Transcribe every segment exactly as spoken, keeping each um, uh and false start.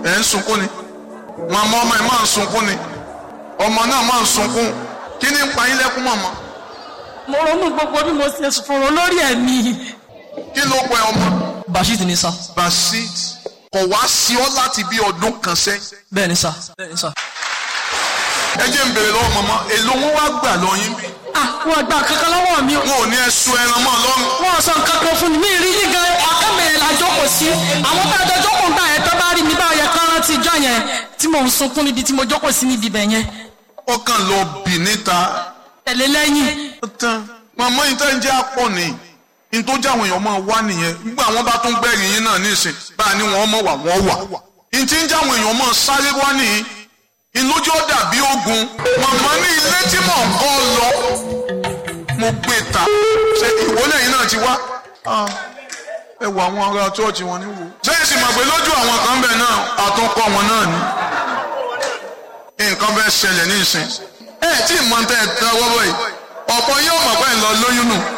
ẹ̀ ń sunkún ni màmá ọmọ ẹ̀ máa ń sunkún ni ọmọ náà máa ń sunkún kí ni ń pa yín lẹ́kún màmá. mo ronú gbogbo bí mo ṣe fòrò lórí ẹ̀mí. kí ló pẹ ọmọ. Bashit ni sá. Bashit kò wá sí ọ láti bí ọdún kan sẹ́. bẹ́ẹ̀ ni sá. bẹ́ẹ̀ ni sá. ẹ jẹ́ ń bèrè lọ́wọ́ màmá èló wọn wá gbà lọ́yìn bí. ah wọn gba kankan lọ́wọ́ mi. wọn ò ní ẹ̀sùn ẹran mọ́ lọ́rùn. wọn sọ nǹkan kan fún mi mi rí yín gan akámẹ́rin la jókòó sí àwọn tá a jọ jókòó gbà yẹn tó bá rí mi bá yẹ kán rántí ijọ́ yẹn tí mò ń sunkún níbi tí mo jókòó sí níbi ibẹ̀ yẹn. ó kàn lọ bì níta. tẹ̀lé lẹ́yìn. màmá yìí tẹ́ ń jẹ́ àpọ̀ ni n tó jẹ́ àwọn èèyàn máa wá nìyẹn nígbà wọn bá tún gbẹ̀rìn yín náà nísìn báà ní wọn mọ̀ wà wọ́n wà n tí ń jẹ́ àwọn èèyàn máa sáré wá nìyí ìlójú ó dàbí ogun màmá ní ilé tí mò ń kọ́ lọ mo gbé ta ṣe ìwọlé yìí náà ti wá ẹ wọ àwọn ará chọ́ọ̀chì wọn ní wo ṣé èsì mọ̀ pé lójú àwọn kan bẹ̀ náà àtúnkọ́ wọn náà ni nǹkan bẹ́ẹ̀ ṣẹlẹ̀ ní ìsìn ẹ tí ì mọ̀ tẹ́ ẹ tẹ́ wọ́wọ́ yìí ọ̀pọ̀ yóò mọ̀ pé ń lọ lóyún nù.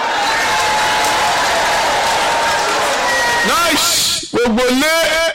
nice gbogbo lé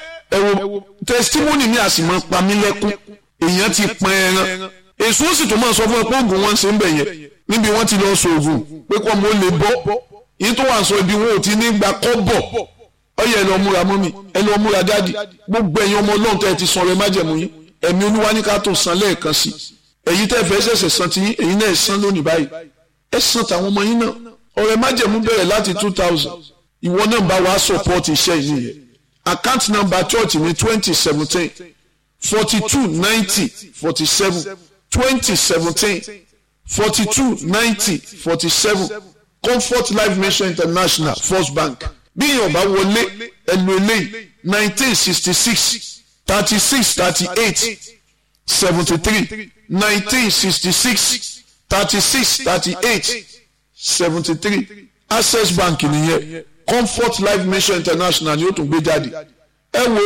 ẹwọ testimony mi àsìmọ pa mí lẹ́kún èèyàn ti pọn ẹran èso ó sì tó máa sọ fún ẹ pé oògùn wọn ṣe ń bẹ yẹn níbi wọn ti lọ sọ oògùn pé kọ́ mo lè bọ́ yìí tó wà sọ ibi wọn ò ti ní gba kọ́ bọ̀ ọyẹ ẹ lọ múra mọ́mì ẹ lọ múra dáàdì gbogbo ẹ̀yin ọmọ ọlọ́run tẹ́ ẹ ti san rẹ májẹ̀mú yín ẹ̀mí olúwa ní ká tó san lẹ́ẹ̀kan sí èyí tẹ́ fẹ́ ṣẹ̀ṣẹ̀ san ti yín èyí náà san lónìí báyìí ẹ san tàwọn ọmọ yín náà ọ̀rẹ́ májẹ̀mú bẹ̀rẹ̀ láti two thousand ìwọ náà bá wa support iṣẹ́ yìí yẹn account number church ní twenty seventeen forty two ninety forty seven twenty seventeen forty two ninety forty seven Comfort Life Mission International First Bank bí èèyàn bá wọlé ẹnu eléyìí nineteen sixty six thirty six thirty eight seventy three nineteen sixty six thirty six thirty eight seventy three Access Bank nìyẹn Comfort Life Mission International ni ó tún gbé jáde ẹ wo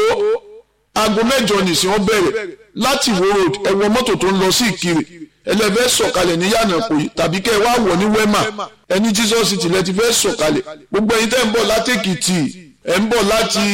aago mẹ́jọ nìsín ó bẹ̀rẹ̀ láti Ìwó road ẹ wọ mọ́tò tó ń lọ sí Ìkirè ẹlẹ́fẹ́ sọ̀kalẹ̀ ní Yànàpòyí tàbí kẹ́ ẹ wá wọ̀ ní Wema ẹni Jesus City lẹ́ti fẹ́ sọ̀kalẹ̀ gbogbo ẹ̀yin tẹ́ ń bọ̀ láti Èkìtì ẹ̀ ń bọ̀ láti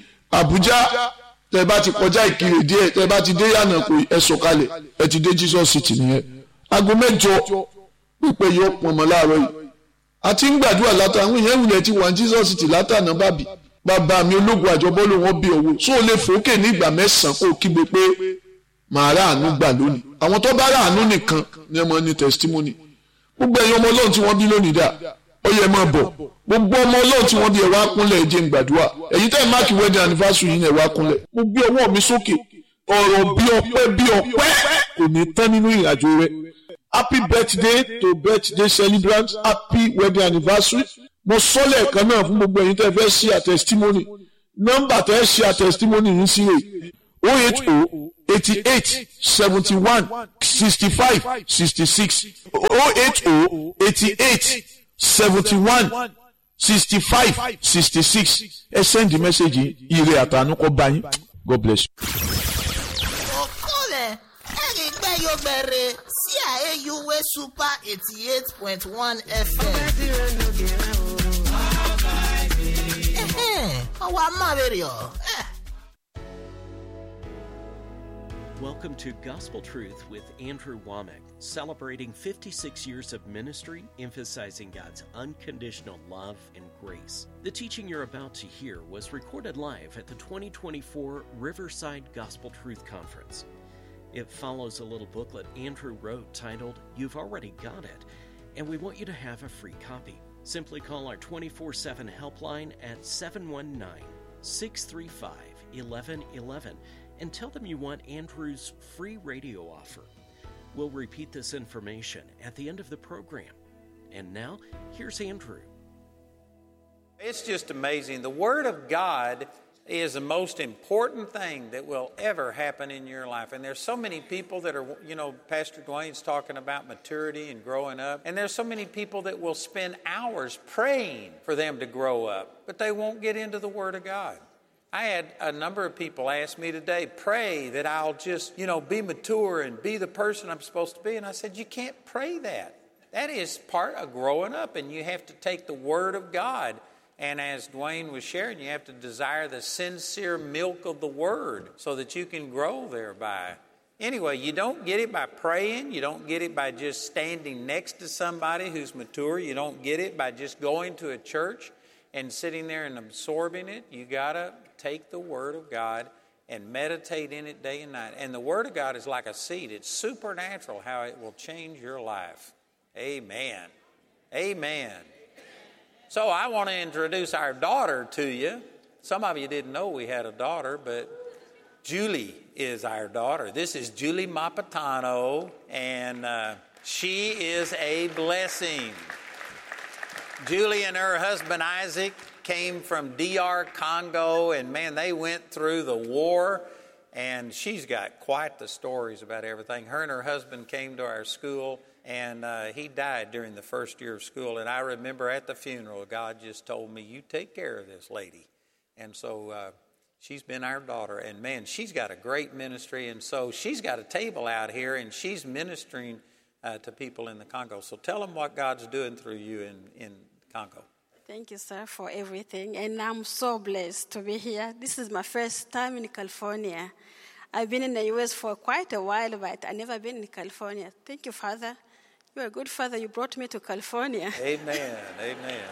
Àbújá tẹ́ bá ti kọjá Ìkirè díẹ̀ tẹ́ bá ti dé Yànàpòyí ẹ sọ̀kalẹ̀ ẹ ti dé Jesus City nìyẹn aago mẹ́jọ pípẹ́ yóò pọn mọ́ láàárọ̀ yìí àti ń gbàdúrà látà àwọn èèyàn ìwúlẹ̀ ti wà ní Jesus City látànà bàbí bàbá mi ológun àjọbọ́ ló wọ́n bí owó sóò lè fòókè ní ìgbà mẹ́sàn-án kó kígbe pé màá rà àánú gbà lónìí àwọn tó bá rà àánú nìkan ni ẹ mọ ní testimony gbogbo ẹ̀yin ọmọ ọlọ́run tí wọ́n bí lónìí dà ó yẹ máa bọ̀ gbogbo ọmọ ọlọ́run tí wọ́n bí ẹ wá kúnlẹ̀ ẹ jẹ́ n gbàdúrà ẹ̀yin tẹ́ ẹ máàkì wedding anniversary yìí ẹ wá kúnlẹ̀ mo gbé ọwọ́ mi sókè ọ̀rọ̀ bí ọpẹ́ bí ọpẹ́ kò ní tán nínú ìrìnàjò rẹ happy birthday to birthday celebrant happy wedding anniversary mo sọ lẹ́ẹ̀kan náà fún gbogbo ẹ̀yin tẹ́ fẹ́ ṣe a testimony nọ́mbà tẹ́ ṣe a testimony yìí sí rè oh eight oh eighty eight seventy one sixty five sixty six oh eight oh eighty eight seventy one sixty five sixty six ẹ send the message ire àtànú kó bá yín God bless you. okole ẹ̀rí gbẹ́ yóò bẹ̀rẹ̀ sí àyẹ̀yẹ̀wé super eighty eight point one F M. ọwọ́ amáwèrè ọ̀. Welcome to Gospel Truth with Andrew Womack, celebrating fifty-six years of ministry, emphasizing God's unconditional love and grace. The teaching you're about to hear was recorded live at the twenty twenty-four Riverside Gospel Truth Conference. It follows a little booklet Andrew wrote titled, You've Already Got It, and we want you to have a free copy. Simply call our twenty-four seven helpline at seven one nine, six three five, one one one one and tell them you want Andrew's free radio offer. We'll repeat this information at the end of the program. And now, here's Andrew. It's just amazing. The Word of God is the most important thing that will ever happen in your life. And there's so many people that are, you know, Pastor Dwayne's talking about maturity and growing up. And there's so many people that will spend hours praying for them to grow up, but they won't get into the Word of God. I had a number of people ask me today, pray that I'll just, you know, be mature and be the person I'm supposed to be. And I said, you can't pray that. That is part of growing up, and you have to take the Word of God And as Dwayne was sharing, you have to desire the sincere milk of the Word so that you can grow thereby. Anyway, you don't get it by praying. You don't get it by just standing next to somebody who's mature. You don't get it by just going to a church and sitting there and absorbing it. You got to take the Word of God and meditate in it day and night. And the Word of God is like a seed. It's supernatural how it will change your life. Amen. Amen. So I want to introduce our daughter to you. Some of you didn't know we had a daughter, but Julie is our daughter. This is Julie Mapatano, and uh, she is a blessing. Julie and her husband Isaac came from D R Congo, and man, they went through the war, and she's got quite the stories about everything. Her and her husband came to our school, and uh, he died during the first year of school. And I remember at the funeral, God just told me, you take care of this lady. And so uh, she's been our daughter. And man, she's got a great ministry. And so she's got a table out here, and she's ministering uh, to people in the Congo. So tell them what God's doing through you in, in Congo. Thank you, sir, for everything. And I'm so blessed to be here. This is my first time in California. I've been in the U S for quite a while, but I've never been in California. Thank you, Father. You're a good Father. You brought me to California. Amen. Amen.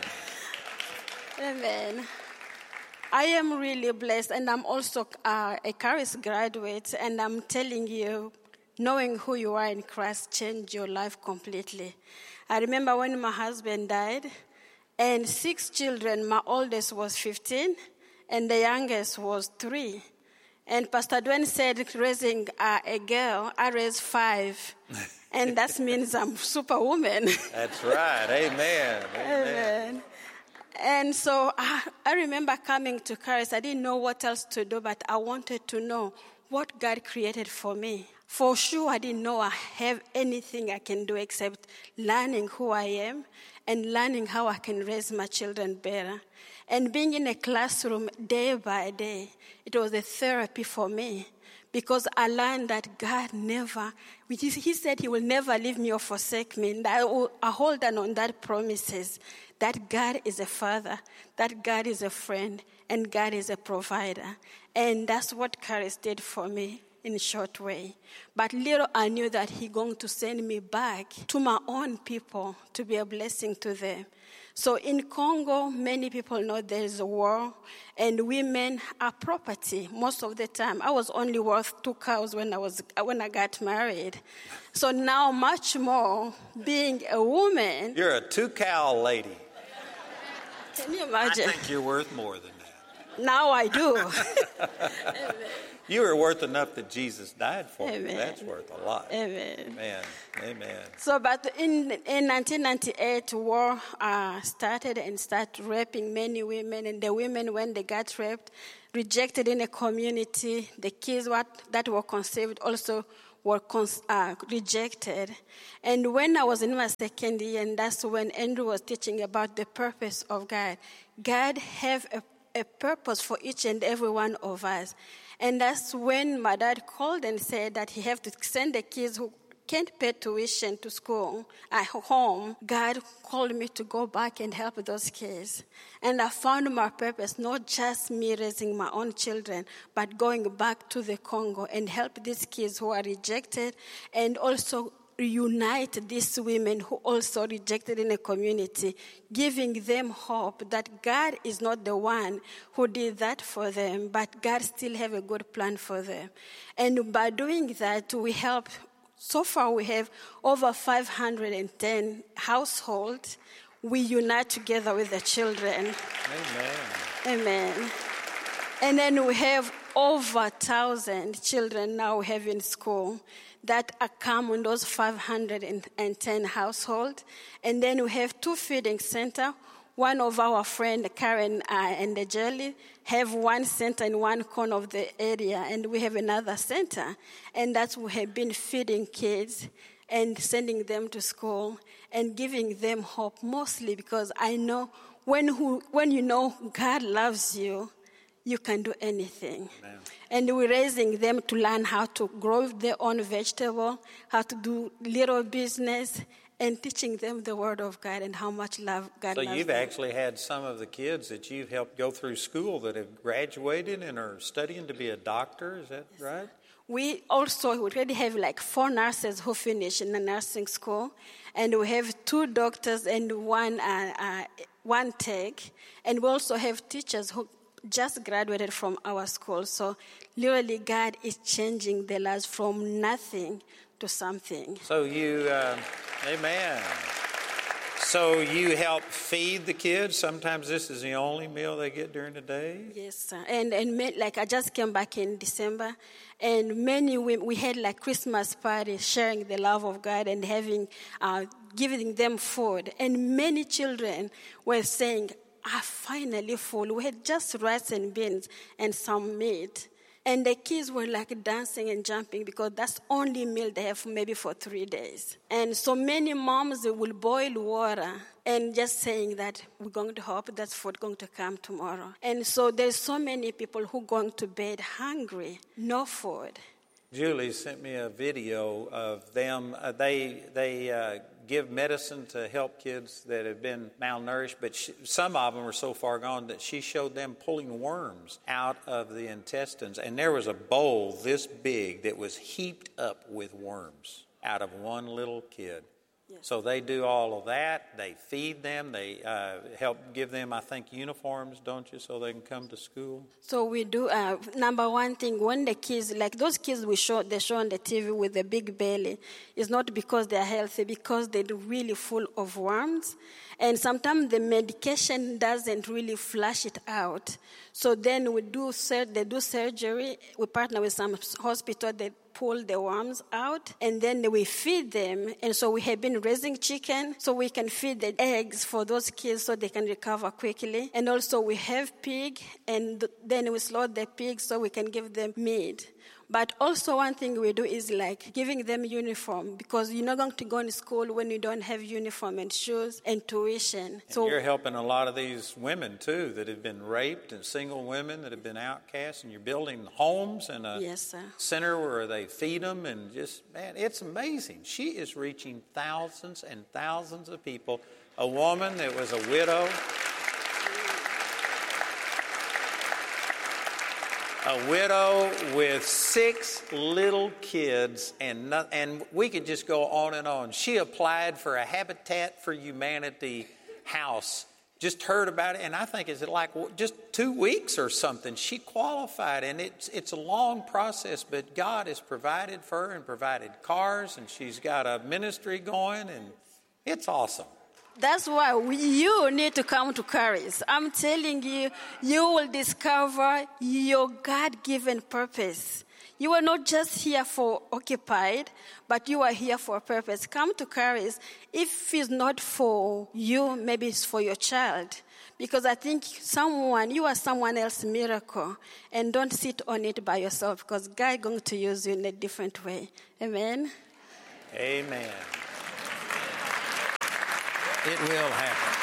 Amen. I am really blessed, and I'm also uh, a Charis graduate, and I'm telling you, knowing who you are in Christ changed your life completely. I remember when my husband died, and six children, my oldest was fifteen, and the youngest was three. And Pastor Dwayne said, raising uh, a girl, I raised five. And that means I'm superwoman. That's right. Amen. Amen. Amen. And so I, I remember coming to Charis. I didn't know what else to do, but I wanted to know what God created for me. For sure, I didn't know I have anything I can do except learning who I am and learning how I can raise my children better. And being in a classroom day by day, it was a therapy for me because I learned that God never, he said he will never leave me or forsake me. And I, I hold on on that promises that God is a father, that God is a friend, and God is a provider. And that's what Charis did for me in a short way. But little I knew that He's going to send me back to my own people to be a blessing to them. So in Congo, many people know there is a war, and women are property most of the time. I was only worth two cows when I was when I got married. So now much more, being a woman. You're a two-cow lady. Can you imagine? I think you're worth more than that. Now I do. You were worth enough that Jesus died for you. Amen. That's worth a lot. Amen. Amen. Amen. So, but in in nineteen ninety-eight, war uh, started and started raping many women. And the women, when they got raped, rejected in a community. The kids what, that were conceived also were cons- uh, rejected. And when I was in my second year, and that's when Andrew was teaching about the purpose of God. God have a, a purpose for each and every one of us. And that's when my dad called and said that he have to send the kids who can't pay tuition to school at home. God called me to go back and help those kids. And I found my purpose, not just me raising my own children, but going back to the Congo and help these kids who are rejected, and also reunite these women who also rejected in a community, giving them hope that God is not the one who did that for them, but God still have a good plan for them. And by doing that, we help. So far, we have over five hundred ten households. We unite together with the children. Amen. Amen. And then we have over one thousand children now we have in school that are come in those five hundred ten households. And then we have two feeding centers. One of our friends, Karen uh, and the Jelly, have one center in one corner of the area, and we have another center. And that's we have been feeding kids and sending them to school and giving them hope, mostly because I know when, who, when you know God loves you, you can do anything. Amen. And we're raising them to learn how to grow their own vegetable, how to do little business, and teaching them the Word of God and how much love God So loves you've them. actually had some of the kids that you've helped go through school that have graduated and are studying to be a doctor, is that right? We also already have like four nurses who finish in the nursing school, and we have two doctors and one uh, uh, one tech, and we also have teachers who just graduated from our school. So literally, God is changing the lives from nothing to something. So you, uh, amen. So you help feed the kids. Sometimes this is the only meal they get during the day. Yes, sir. And and ma- like I just came back in December, and many women, we had like Christmas parties, sharing the love of God and having, uh, giving them food. And many children were saying, "I'm finally full." We had just rice and beans and some meat. And the kids were like dancing and jumping because that's the only meal they have maybe for three days. And so many moms will boil water and just saying that we're going to hope that food going to come tomorrow. And so there's so many people who going to bed hungry, no food. Julie sent me a video of them. Uh, they they uh, give medicine to help kids that have been malnourished, but she, some of them are so far gone that she showed them pulling worms out of the intestines. And there was a bowl this big that was heaped up with worms out of one little kid. Yes. So they do all of that. They feed them. They uh, help give them, I think, uniforms, don't you, so they can come to school? So we do, uh, number one thing, when the kids, like those kids we show, they show on the T V with the big belly, it's not because they're healthy, because they're really full of worms. And sometimes the medication doesn't really flush it out. So then we do, sur- they do surgery. We partner with some hospital that pull the worms out, and then we feed them. And so we have been raising chicken so we can feed the eggs for those kids so they can recover quickly. And also we have pig, and then we slaughter the pig so we can give them meat. But also one thing we do is like giving them uniform, because you're not going to go in school when you don't have uniform and shoes and tuition. And so you're helping a lot of these women, too, that have been raped, and single women that have been outcast, and you're building homes and a yes, sir. center where they feed them, and just, man, it's amazing. She is reaching thousands and thousands of people. A woman that was a widow, a widow with six little kids, and not, and we could just go on and on. She applied for a Habitat for Humanity house. Just heard about it, and I think it's like just two weeks or something. She qualified, and it's it's a long process, but God has provided for her and provided cars, and she's got a ministry going, and it's awesome. That's why we, you need to come to Caris. I'm telling you, you will discover your God-given purpose. You are not just here for occupied, but you are here for a purpose. Come to Caris. If it's not for you, maybe it's for your child. Because I think someone, you are someone else's miracle. And don't sit on it by yourself, because God is going to use you in a different way. Amen? Amen. It will happen.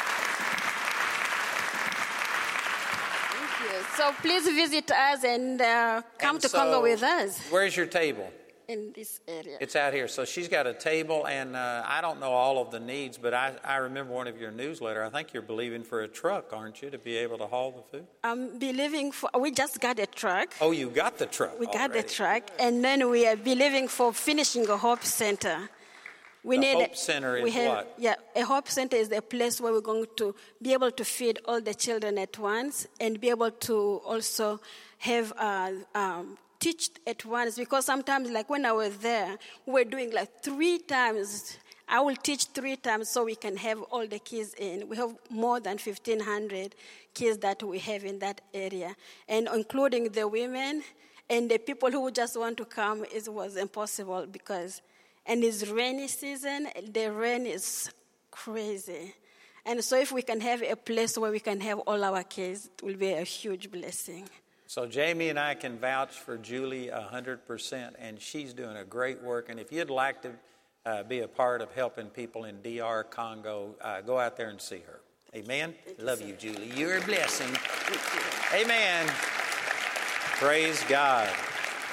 Thank you. So please visit us and uh, come And to so, Congo with us Where's your table? in this area. It's out here. So she's got a table, and uh, I don't know all of the needs, but I, I remember one of your newsletter. I think you're believing for a truck, aren't you, to be able to haul the food? I'm believing for, we just got a truck. Oh, you got the truck We got already. the truck, and then we are believing for finishing a Hope Center. We The need Hope Center is we have, what? Yeah, a Hope Center is a place where we're going to be able to feed all the children at once and be able to also have uh, um, teach at once. Because sometimes, like when I was there, we were doing like three times. I will teach three times so we can have all the kids in. We have more than fifteen hundred kids that we have in that area, and including the women and the people who just want to come. It was impossible because. And it's rainy season, the rain is crazy. And so if we can have a place where we can have all our kids, it will be a huge blessing. So Jamie and I can vouch for Julie one hundred percent, and she's doing a great work. And if you'd like to uh, be a part of helping people in D R Congo, uh, go out there and see her. Amen? Thank Love you, you, Julie. You're a blessing. Amen. Praise God.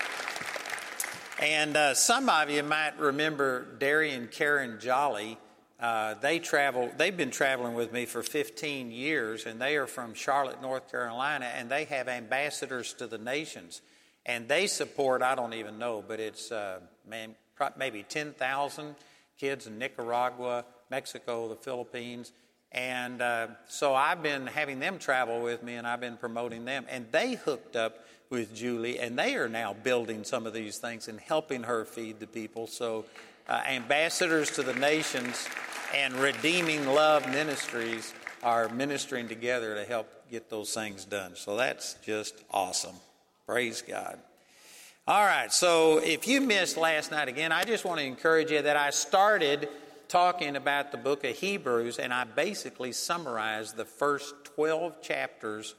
And uh, some of you might remember Derry and Karen Jolly. Uh, they travel. They've been traveling with me for fifteen years, and they are from Charlotte, North Carolina, and they have ambassadors to the nations, and they support, I don't even know, but it's uh, man, maybe ten thousand kids in Nicaragua, Mexico, the Philippines, and uh, so I've been having them travel with me, and I've been promoting them, and they hooked up with Julie, and they are now building some of these things and helping her feed the people. So uh, ambassadors to the nations and Redeeming Love Ministries are ministering together to help get those things done. So that's just awesome. Praise God. All right, so if you missed last night again, I just want to encourage you that I started talking about the book of Hebrews, and I basically summarized the first twelve chapters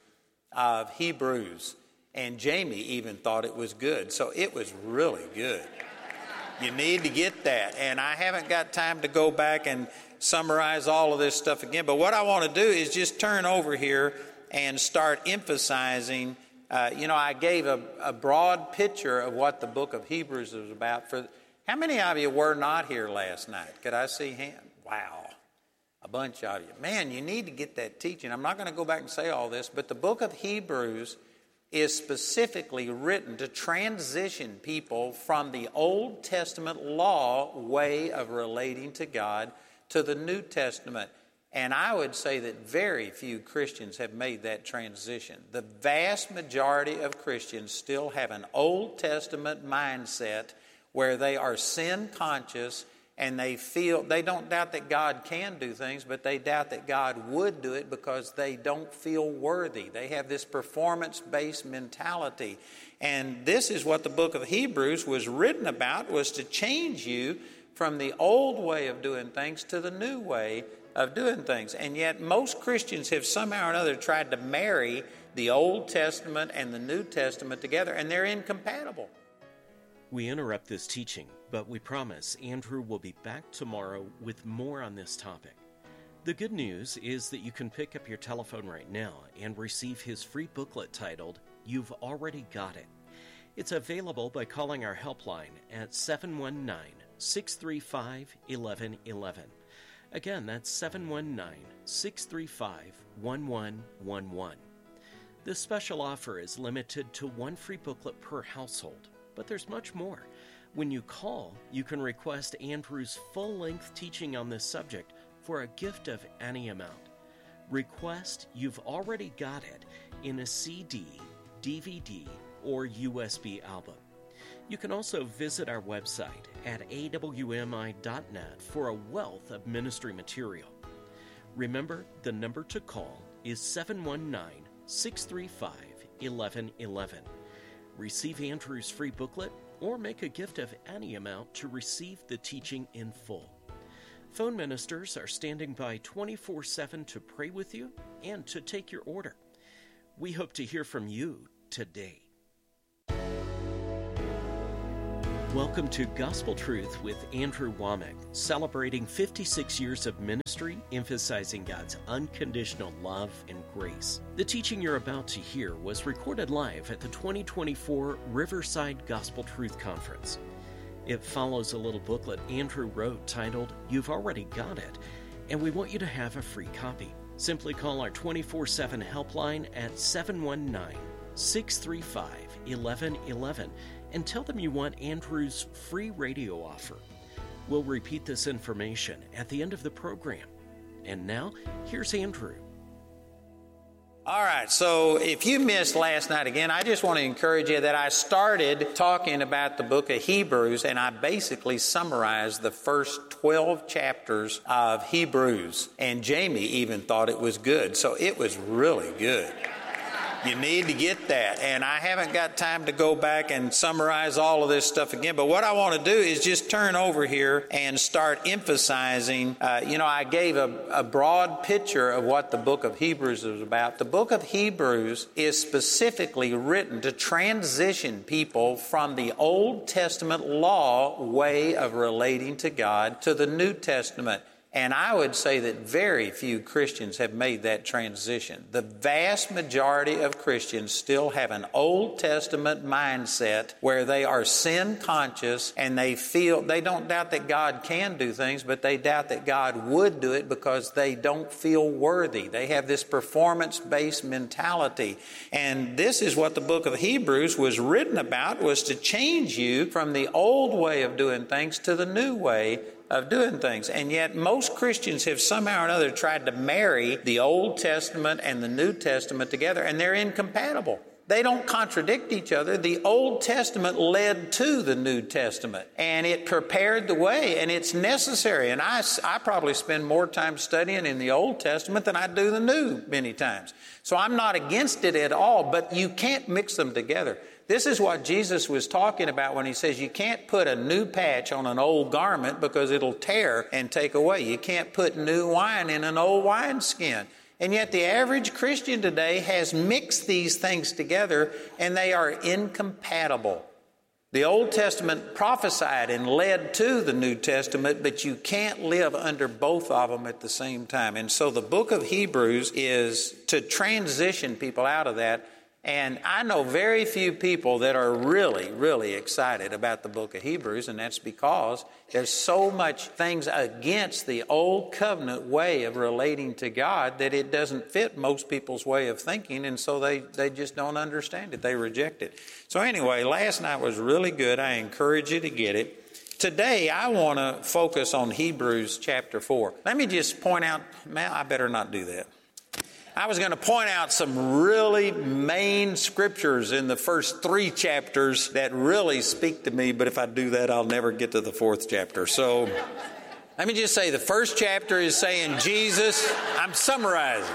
of Hebrews. And Jamie even thought it was good, so it was really good. You need to get that. And I haven't got time to go back and summarize all of this stuff again. But what I want to do is just turn over here and start emphasizing. Uh, you know, I gave a, a broad picture of what the book of Hebrews is about. For how many of you were not here last night? Could I see hand? Wow, a bunch of you. Man, you need to get that teaching. I'm not going to go back and say all this, but the book of Hebrews is specifically written to transition people from the Old Testament law way of relating to God to the New Testament. And I would say that very few Christians have made that transition. The vast majority of Christians still have an Old Testament mindset where they are sin conscious, and they feel, they don't doubt that God can do things, but they doubt that God would do it because they don't feel worthy. They have this performance-based mentality. And this is what the book of Hebrews was written about, was to change you from the old way of doing things to the new way of doing things. And yet most Christians have somehow or another tried to marry the Old Testament and the New Testament together, and they're incompatible. We interrupt this teaching, but we promise Andrew will be back tomorrow with more on this topic. The good news is that you can pick up your telephone right now and receive his free booklet titled, You've Already Got It. It's available by calling our helpline at seven one nine, six three five, one one one one. Again, that's seven one nine, six three five, one one one one. This special offer is limited to one free booklet per household. But there's much more. When you call, you can request Andrew's full-length teaching on this subject for a gift of any amount. Request You've Already Got It in a C D, D V D, or U S B album. You can also visit our website at A W M I dot net for a wealth of ministry material. Remember, the number to call is seven one nine, six three five, one one one one. Receive Andrew's free booklet or make a gift of any amount to receive the teaching in full. Phone ministers are standing by twenty-four seven to pray with you and to take your order. We hope to hear from you today. Welcome to Gospel Truth with Andrew Womack, celebrating fifty-six years of ministry, emphasizing God's unconditional love and grace. The teaching you're about to hear was recorded live at the twenty twenty-four Riverside Gospel Truth Conference. It follows a little booklet Andrew wrote titled, You've Already Got It, and we want you to have a free copy. Simply call our twenty-four seven helpline at seven one nine, six three five, one one one one and tell them you want Andrew's free radio offer. We'll repeat this information at the end of the program. And now, here's Andrew. All right, so if you missed last night again, I just want to encourage you that I started talking about the book of Hebrews, and I basically summarized the first twelve chapters of Hebrews. And Jamie even thought it was good, so it was really good. You need to get that. And I haven't got time to go back and summarize all of this stuff again. But what I want to do is just turn over here and start emphasizing. Uh, you know, I gave a, a broad picture of what the book of Hebrews is about. The book of Hebrews is specifically written to transition people from the Old Testament law way of relating to God to the New Testament. And I would say that very few Christians have made that transition. The vast majority of Christians still have an Old Testament mindset where they are sin conscious and they feel, they don't doubt that God can do things, but they doubt that God would do it because they don't feel worthy. They have this performance-based mentality. And this is what the book of Hebrews was written about, was to change you from the old way of doing things to the new way of doing things. And yet most Christians have somehow or another tried to marry the Old Testament and the New Testament together, and they're incompatible. They don't contradict each other. The Old Testament led to the New Testament, and it prepared the way, and it's necessary. And I, I probably spend more time studying in the Old Testament than I do the New many times. So I'm not against it at all, but you can't mix them together. This is what Jesus was talking about when he says you can't put a new patch on an old garment because it'll tear and take away. You can't put new wine in an old wineskin. And yet the average Christian today has mixed these things together, and they are incompatible. The Old Testament prophesied and led to the New Testament, but you can't live under both of them at the same time. And so the book of Hebrews is to transition people out of that. And I know very few people that are really, really excited about the book of Hebrews, and that's because there's so much things against the old covenant way of relating to God that it doesn't fit most people's way of thinking, and so they, they just don't understand it. They reject it. So anyway, last night was really good. I encourage you to get it. Today, I want to focus on Hebrews chapter four. Let me just point out, man, I better not do that. I was going to point out some really main scriptures in the first three chapters that really speak to me, but if I do that, I'll never get to the fourth chapter. So let me just say the first chapter is saying Jesus. I'm summarizing.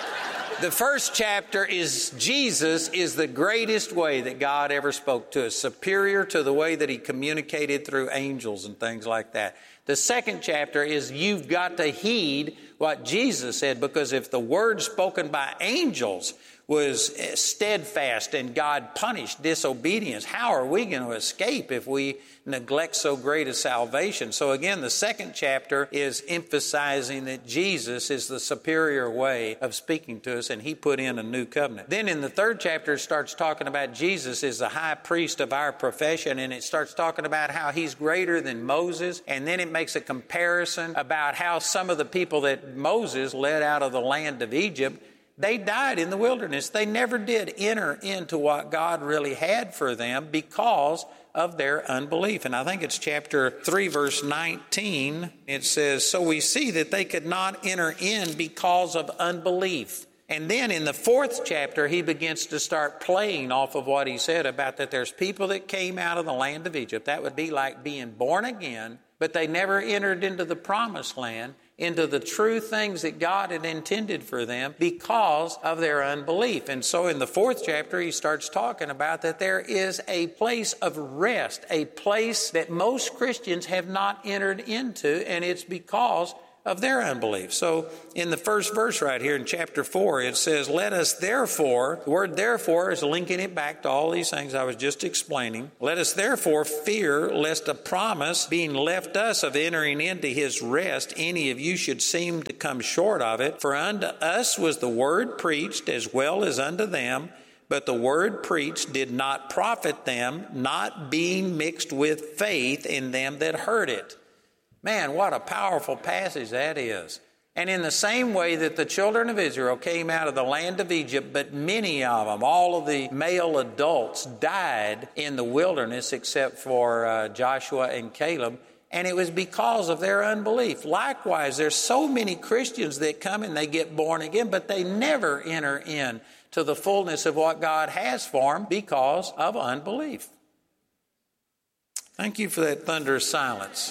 The first chapter is Jesus is the greatest way that God ever spoke to us, superior to the way that he communicated through angels and things like that. The second chapter is you've got to heed what Jesus said, because if the word spoken by angels was steadfast and God punished disobedience, how are we going to escape if we neglect so great a salvation? So again, the second chapter is emphasizing that Jesus is the superior way of speaking to us, and he put in a new covenant. Then in the third chapter, it starts talking about Jesus is the high priest of our profession, and it starts talking about how he's greater than Moses, and then it makes a comparison about how some of the people that Moses led out of the land of Egypt, they died in the wilderness. They never did enter into what God really had for them because of their unbelief. And I think it's chapter three, verse nineteen. It says, so we see that they could not enter in because of unbelief. And then in the fourth chapter, he begins to start playing off of what he said about that there's people that came out of the land of Egypt. That would be like being born again, but they never entered into the promised land, into the true things that God had intended for them because of their unbelief. And so in the fourth chapter, he starts talking about that there is a place of rest, a place that most Christians have not entered into, and it's because of their unbelief. So in the first verse right here in chapter four, it says, let us therefore, the word therefore is linking it back to all these things I was just explaining. Let us therefore fear lest a promise being left us of entering into his rest, any of you should seem to come short of it. For unto us was the word preached as well as unto them, but the word preached did not profit them, not being mixed with faith in them that heard it. Man, what a powerful passage that is. And in the same way that the children of Israel came out of the land of Egypt, but many of them, all of the male adults, died in the wilderness except for uh, Joshua and Caleb. And it was because of their unbelief. Likewise, there's so many Christians that come and they get born again, but they never enter in to the fullness of what God has for them because of unbelief. Thank you for that thunderous silence.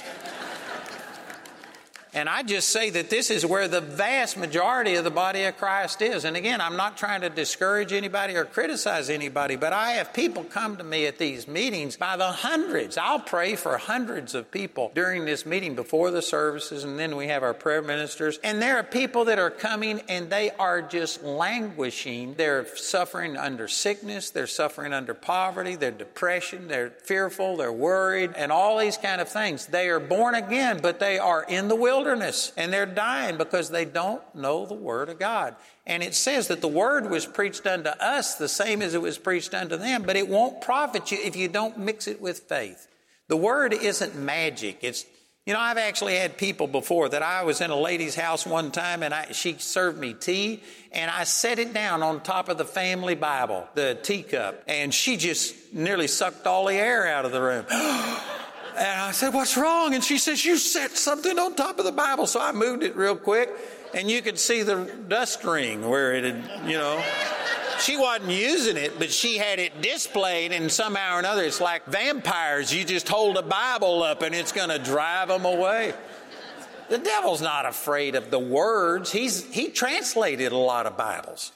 And I just say that this is where the vast majority of the body of Christ is. And again, I'm not trying to discourage anybody or criticize anybody, but I have people come to me at these meetings by the hundreds. I'll pray for hundreds of people during this meeting before the services, and then we have our prayer ministers. And there are people that are coming and they are just languishing. They're suffering under sickness. They're suffering under poverty. They're depression. They're fearful. They're worried and all these kind of things. They are born again, but they are in the wilderness. wilderness, and they're dying because they don't know the Word of God. And it says that the Word was preached unto us the same as it was preached unto them, but it won't profit you if you don't mix it with faith. The Word isn't magic. It's, you know, I've actually had people before that I was in a lady's house one time, and I, she served me tea, and I set it down on top of the family Bible, the teacup, and she just nearly sucked all the air out of the room. And I said, what's wrong? And she says, you set something on top of the Bible. So I moved it real quick, and you could see the dust ring where it had, you know. She wasn't using it, but she had it displayed, and somehow or another, it's like vampires. You just hold a Bible up, and it's going to drive them away. The devil's not afraid of the words. He's he translated a lot of Bibles.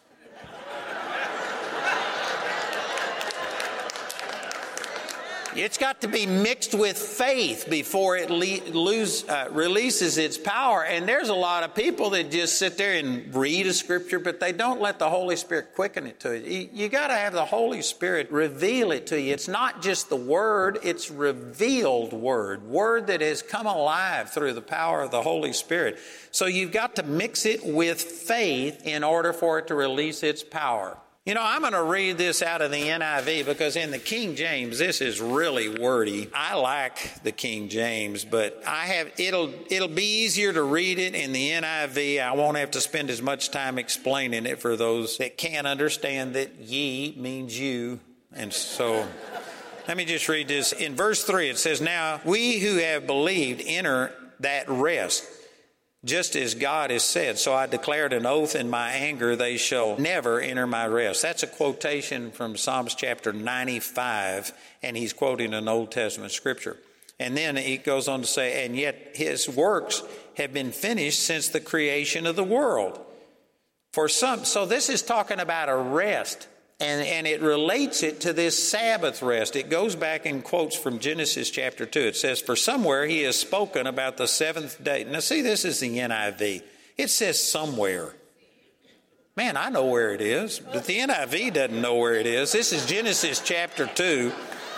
It's got to be mixed with faith before it le- lose, uh, releases its power. And there's a lot of people that just sit there and read a scripture, but they don't let the Holy Spirit quicken it to you. You, you got to have the Holy Spirit reveal it to you. It's not just the Word, it's revealed Word. Word that has come alive through the power of the Holy Spirit. So you've got to mix it with faith in order for it to release its power. You know, I'm going to read this out of the N I V because in the King James, this is really wordy. I like the King James, but I have it'll it'll be easier to read it in the N I V. I won't have to spend as much time explaining it for those that can't understand that ye means you. And so let me just read this. In verse three, it says, now we who have believed enter that rest, just as God has said, so I declared an oath in my anger, they shall never enter my rest. That's a quotation from Psalms chapter ninety-five, and he's quoting an Old Testament scripture. And then he goes on to say, and yet his works have been finished since the creation of the world. For some, so this is talking about a rest. And, and it relates it to this Sabbath rest. It goes back and quotes from Genesis chapter two. It says, for somewhere he has spoken about the seventh day. Now see, this is the N I V. It says somewhere. Man, I know where it is, but the N I V doesn't know where it is. This is Genesis chapter two,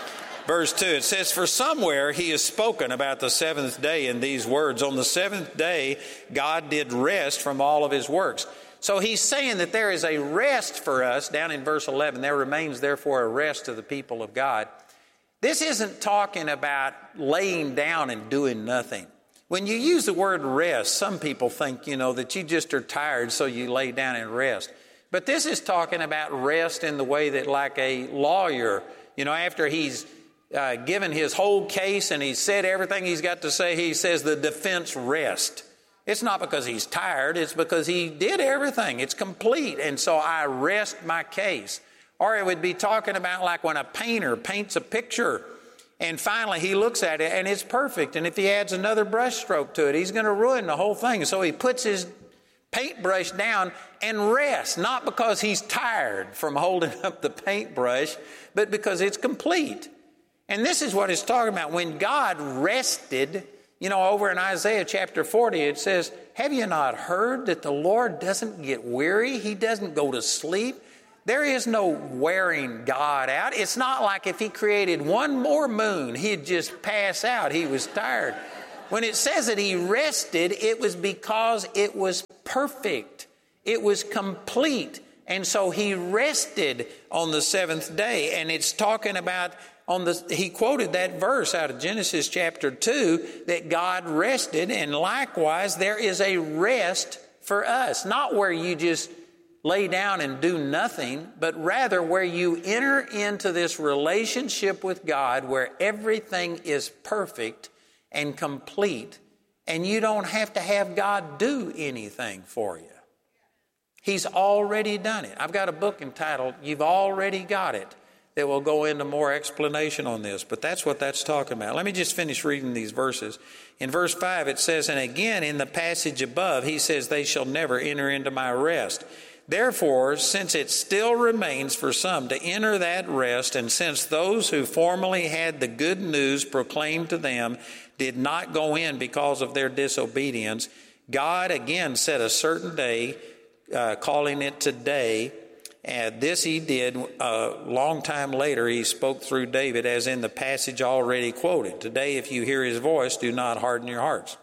verse two. It says, for somewhere he has spoken about the seventh day in these words. On the seventh day, God did rest from all of his works. So he's saying that there is a rest for us down in verse eleven. There remains therefore a rest to the people of God. This isn't talking about laying down and doing nothing. When you use the word rest, some people think, you know, that you just are tired so you lay down and rest. But this is talking about rest in the way that like a lawyer, you know, after he's uh, given his whole case and he's said everything he's got to say, he says the defense rest. It's not because he's tired. It's because he did everything. It's complete. And so I rest my case. Or it would be talking about like when a painter paints a picture and finally he looks at it and it's perfect. And if he adds another brush stroke to it, he's going to ruin the whole thing. So he puts his paintbrush down and rests, not because he's tired from holding up the paintbrush, but because it's complete. And this is what it's talking about. When God rested, you know, over in Isaiah chapter forty, it says, have you not heard that the Lord doesn't get weary? He doesn't go to sleep. There is no wearing God out. It's not like if he created one more moon, he'd just pass out. He was tired. When it says that he rested, it was because it was perfect. It was complete. And so he rested on the seventh day. And it's talking about On the, he quoted that verse out of Genesis chapter two that God rested, and likewise there is a rest for us, not where you just lay down and do nothing, but rather where you enter into this relationship with God where everything is perfect and complete, and you don't have to have God do anything for you. He's already done it. I've got a book entitled, You've Already Got It, that will go into more explanation on this, but that's what that's talking about. Let me just finish reading these verses. In verse five, it says, and again in the passage above, he says, they shall never enter into my rest. Therefore, since it still remains for some to enter that rest, and since those who formerly had the good news proclaimed to them did not go in because of their disobedience, God again set a certain day, uh, calling it today. And this he did a long time later. He spoke through David, as in the passage already quoted. Today, if you hear his voice, do not harden your hearts.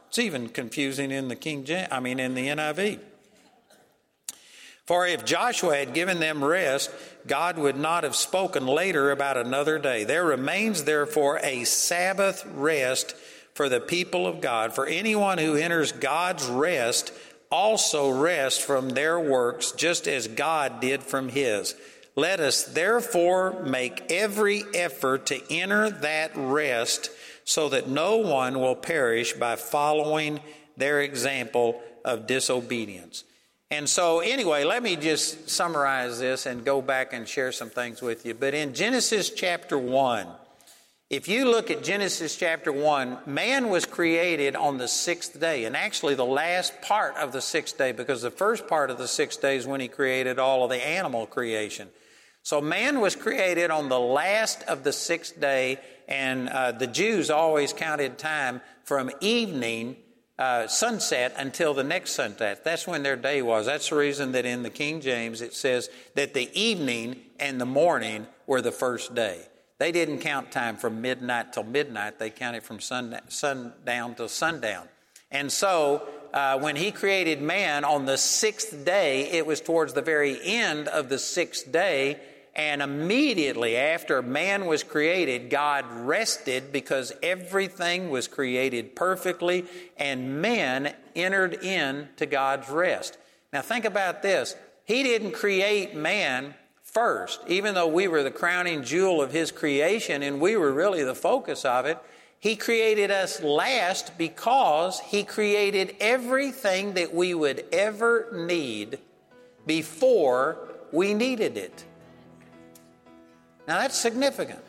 It's even confusing in the King James, I mean in the N I V. For if Joshua had given them rest, God would not have spoken later about another day. There remains therefore a Sabbath rest for the people of God. For anyone who enters God's rest also rests from their works, just as God did from his. Let us therefore make every effort to enter that rest, so that no one will perish by following their example of disobedience. And so anyway, let me just summarize this and go back and share some things with you. But in Genesis chapter one, if you look at Genesis chapter one, man was created on the sixth day, and actually the last part of the sixth day, because the first part of the sixth day is when he created all of the animal creation. So man was created on the last of the sixth day, and uh, the Jews always counted time from evening Uh, sunset until the next sunset. That's when their day was. That's the reason that in the King James it says that the evening and the morning were the first day. They didn't count time from midnight till midnight. They counted from sun, sundown till sundown. And so uh, when he created man on the sixth day, it was towards the very end of the sixth day. And immediately after man was created, God rested, because everything was created perfectly, and men entered into God's rest. Now think about this. He didn't create man first, even though we were the crowning jewel of his creation and we were really the focus of it. He created us last because he created everything that we would ever need before we needed it. Now that's significant.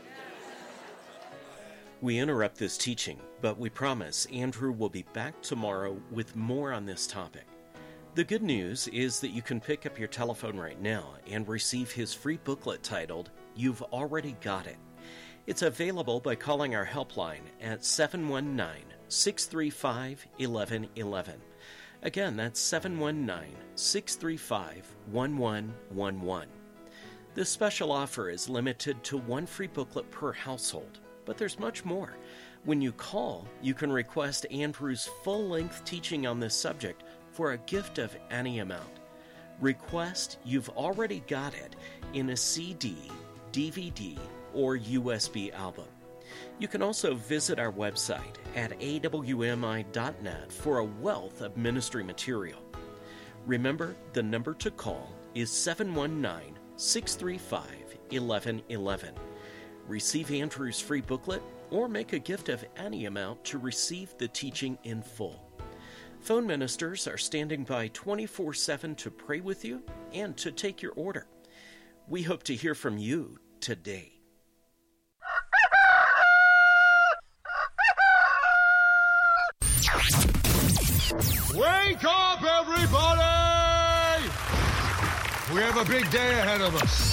We interrupt this teaching, but we promise Andrew will be back tomorrow with more on this topic. The good news is that you can pick up your telephone right now and receive his free booklet titled, You've Already Got It. It's available by calling our helpline at seven one nine, six three five, one one one one. Again, that's seven one nine, six three five, one one one one. This special offer is limited to one free booklet per household, but there's much more. When you call, you can request Andrew's full-length teaching on this subject for a gift of any amount. Request You've Already Got It in a C D, D V D, or U S B album. You can also visit our website at A W M I dot net for a wealth of ministry material. Remember, the number to call is seven one nine, six three five, one one one one. Receive Andrew's free booklet or make a gift of any amount to receive the teaching in full. Phone ministers are standing by twenty-four seven to pray with you and to take your order. We hope to hear from you today. Wake up, everybody! We have a big day ahead of us.